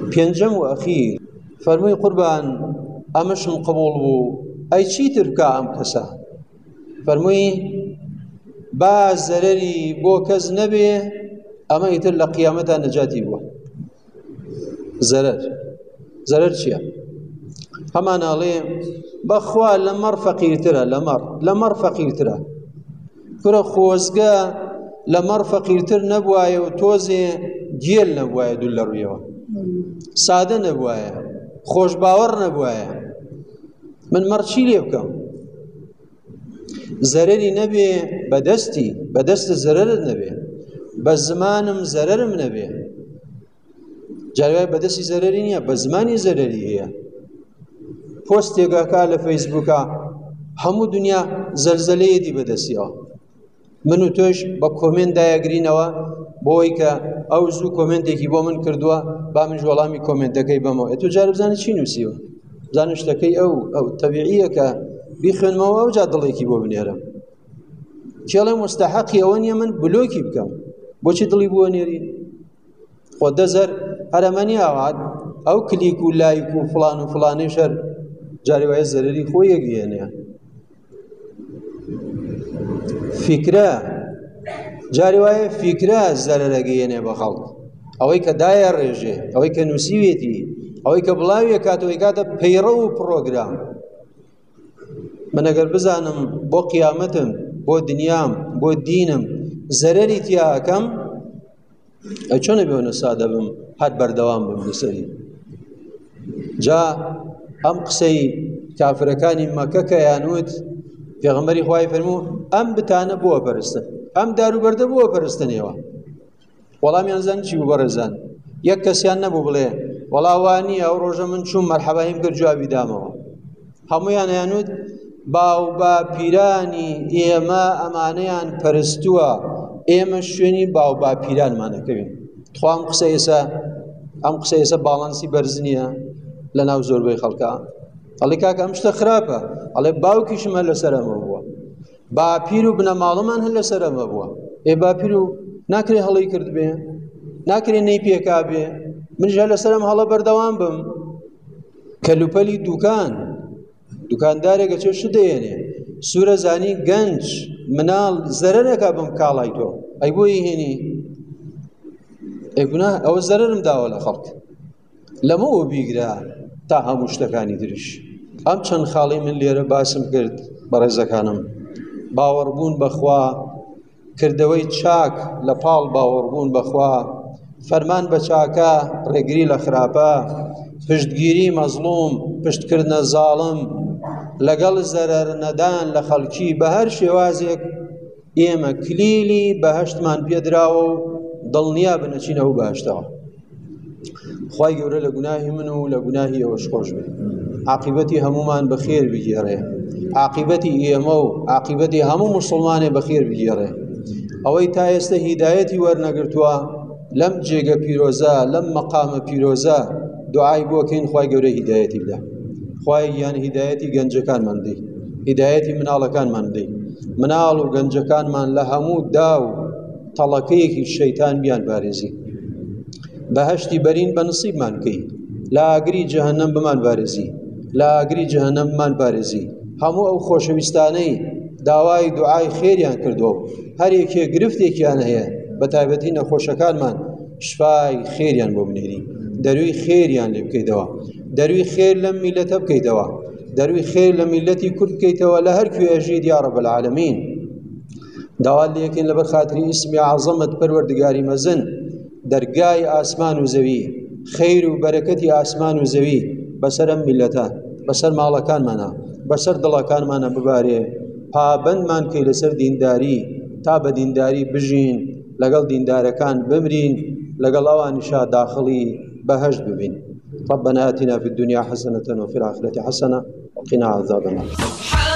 پێنجەم و ئەخیر فەرمووی قوربان ئەمەشم قبوڵ بوو ئەی چیتر بکە ئەم کەسە فەرمووی با زەرەری بۆ کەس نەبێ ئەمە ئیتر لە قیامەتدا نەجاتی بووە زەرەر چییە هەمان ئەڵێ بەخوا لەمەڕ فەقیرترە لەمەڕ فەقیرترە کورە خۆزگە لەمەڕ فەقیرتر نەبوایە و تۆزێ گێل نەبوایە دوو لە ڕوویەوە سادە نەبوایە خۆش باوەڕ نەبوایە من مەڕچی لێ بکەم زەرەری نەبێ بەدەستە زەرەرت نەبێ بە زمانم زەرەرم نەبێ جاروای بەدەستی زەرەری نییە بە زمانی زەرەری هەیە پۆستێکەکە لە فەیسبووکە هەموو دنیا زەلزەلەیەتی بەدەستیەوە من و تۆش بە کۆمنت دایەگرینەوە بۆی کە ئەو زوو کۆمنتێکی بۆ من کردووە با منش وەڵامی کۆمنتەکەی بەمەوە تۆ جارە بزانە چی نووسیوە بزانە شتەکەی ئەو تەبیعیە کە بیخوێنمەوە ئەو جا دڵێکی بۆ بنێرم کێڵێ مستەحەقی ئەوە نییە من بلۆکی بکەم بۆچی دڵی بووە نێری خۆ دەزەر هەرەمەنی ئاوات ئەو کلیک و لایک و فڵانەی شەر جارێ وایە زەرەری خۆی یەکهێنێ فیکرە جارێ وایە فیکرە زەرەرەگەیەنێ بە خەڵک ئەوەی کە دایە ڕێژێ ئەوەی کە نووسیوێتی ئەوەی کە بڵاویە کاتەوەی کاتە پەیڕە و پرۆگرام من ئەگەر بزانم بۆ قیامەتم بۆ دنیام بۆ دینم زەرەری تیاکەم ئەی چۆنە بێونە سادە بم هەر بەردەوام بم لەسەری جا ئەم قسەی کافرەکانی مەکە کە یانوت پێغەمبەری خوای فەرموو ئەم بتانە بووە پەرستن ئەم داروبەردە بووە پەرستنەوە وەڵامیان زان چی بوو بەڕێزان یەک کەسیان نەبوو بڵێ وەڵا وا نییە ئەو ڕۆژە من چووم مەرحەبایم کرد جوابی دامەوە هەموویان یانوت باو با پیرانی ئێمە ئەمانەیان پەرستووە ئێمە شوێنی باو با پیرانمانەکەوین خوا ئەم قسە ئێستا باڵانسی بەرز نییە لە ناو زۆربەی خەڵکە ئەڵێ کاکە ئەم شتە خراپە ئەڵێ باوکیشم هەر لەسەرەمە بووە باپیر و بنەماڵەمان هەر لەسەرەمە بووە باپیر و ناکرێ هەڵی کرد بێ ناکرێ نەی پێکا بێ منیش هەر لەسەرم هەڵە بەردەوام بم کەلوپەلی دوکاندارێکە چێ شت دەیەنێ سوورە زانی گەنج مناڵ زەرەرێکا بم کاڵای تۆ ئەی بۆی هێنی ئەی گوناه ئەوە زەرەرم داوە لە خەڵک لەمەوە بیگرە تا هەموو شتەکانی تریش ئەم چەند خاڵی من لێرە باسم کرد بەڕێزەکانم باوەڕبوون بەخوا کردەوەی چاک لە پاڵ باوەڕبوون بەخوا فەرمان بە چاکە ڕێگری لە خراپە پشتگیری مەزڵوم پشتکردنە زاڵم لەگەڵ زەرەر نەدان لە خەڵکی بە هەر شێوازێک ئێمە کلیلی بەهەشتمان پێدراوە و دڵنیا بنەچینەوە بەهەشتەوە خوای گەورە لە گوناهی من و لە گوناهی ئەوەش خۆش بێ عاقبەتی هەمومان بەخێر بگێڕێ عاقبەتی ئێمە و عاقبەتی هەموو موسڵمانێ بەخێر بگێڕێ ئەوەی تا ئێستا هیدایەتی وەرنەگرتووە لەم جێگە پیرۆزە لەم مەقامە پیرۆزە دوعای بۆکەین خوای گەورە هیدایەتی بدە خوای یان هیدایەتی گەنجەکانمان بدەی هیدایەتی مناڵەکانمان بدەی مناڵ و گەنجەکانمان لە هەموو دا و تەڵەکەیەکی شەیتان بیان بارێزی بەهەشتی بەرین بە نسیبمان بکەی لە ئاگری جەهەنەم بمان بارێزی لە ئاگری جەهەنەم بمان بارێزی هەموو ئەو خۆشەویستانەی داوای دوعای خێریان کردووە هەر یەکێ گرفتێکیان هەیە بە تایبەتی نەخۆشەکانمان شفای خێریان بۆ بنێری دەروی خێریان لێ بکەیتەوە دەروی خێر لەم میلەتە بکەیتەوە دەروی خێر لە میلەتی کورد بکەیتەوە لە هەر کوێ ئەژید یا ڕەب العالەمین داوات لێ یەکەین لەبەر خاتری ئیسمی عەزەمت پەروەردگاری مەزن دەرگای ئاسمان و زەوی خەیر و بەرەکەتی ئاسمان و زەوی بەسەر ئەم میلەتە بەسەر ماڵەکانمانە بەسەر دڵەکانمانە ببارێ پابەندمان کەی لەسەر دینداری تا بە دینداری بژین لەگەڵ دیندارەکان بمرین لەگەڵ ئەوانیشا داخڵی بەهەشت ببین ربنا آتنا في الدنيا حسنة وفي الآخرة حسنة وقنا عذاب النار